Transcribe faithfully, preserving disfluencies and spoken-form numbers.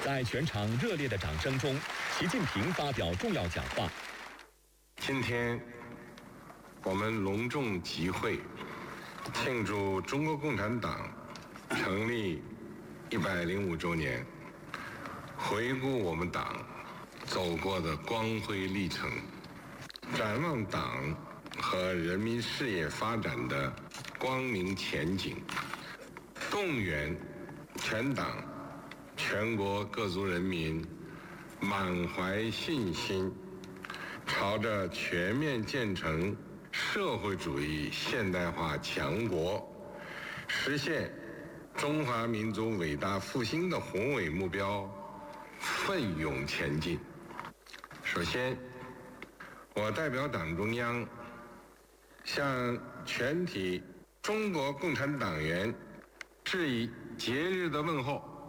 在全场热烈的掌声中，习近平发表重要讲话。 今天，我们隆重集会，庆祝中国共产党成立一百零五周年，回顾我们党走过的光辉历程，展望党和人民事业发展的光明前景，动员全党全国各族人民满怀信心，朝着全面建成社会主义现代化强国，实现中华民族伟大复兴的宏伟目标奋勇前进。首先，我代表党中央向全体中国共产党员致以节日的问候。